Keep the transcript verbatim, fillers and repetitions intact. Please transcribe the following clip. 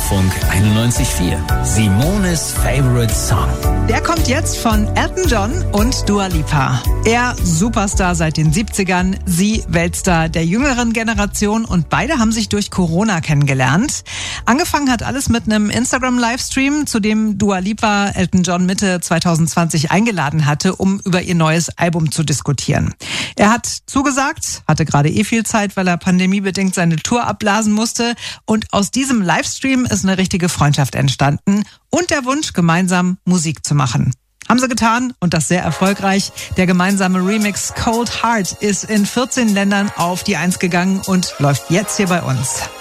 Hörfunk einundneunzig Komma vier. Simones Favorite Song. Der kommt jetzt von Elton John und Dua Lipa. Er Superstar seit den siebzigern, sie Weltstar der jüngeren Generation und beide haben sich durch Corona kennengelernt. Angefangen hat alles mit einem Instagram-Livestream, zu dem Dua Lipa Elton John Mitte zwanzig zwanzig eingeladen hatte, um über ihr neues Album zu diskutieren. Er hat zugesagt, hatte gerade eh viel Zeit, weil er pandemiebedingt seine Tour abblasen musste. Und aus diesem Livestream ist eine richtige Freundschaft entstanden und der Wunsch, gemeinsam Musik zu machen. Haben sie getan und das sehr erfolgreich. Der gemeinsame Remix Cold Heart ist in vierzehn Ländern auf die Eins gegangen und läuft jetzt hier bei uns.